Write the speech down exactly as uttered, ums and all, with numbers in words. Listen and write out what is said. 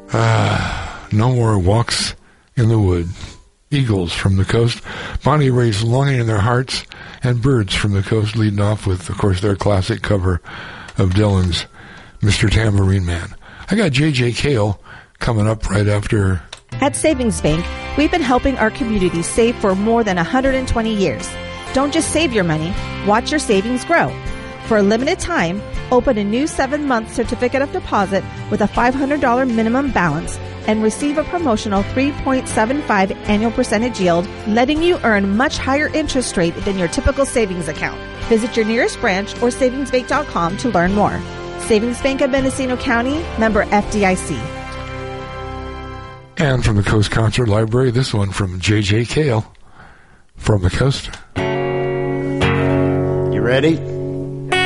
Ah, no more walks in the wood. Eagles from the coast. Bonnie Raitt's Longing in Their Hearts, and Birds from the Coast leading off with, of course, their classic cover of Dylan's Mister Tambourine Man. I got J J Cale coming up right after. At Savings Bank, we've been helping our community save for more than one hundred twenty years. Don't just save your money, watch your savings grow. For a limited time, open a new seven-month certificate of deposit with a five hundred dollars minimum balance and receive a promotional three point seven five annual percentage yield, letting you earn much higher interest rate than your typical savings account. Visit your nearest branch or savings bank dot com to learn more. Savings Bank of Mendocino County, member F D I C. And from the Coast Concert Library, this one from J J Cale from the Coast. You ready?